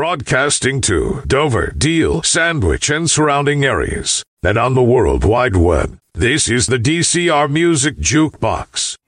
broadcasting to Dover, Deal, Sandwich, and surrounding areas, and on the World Wide Web. This is the DCR Music Jukebox.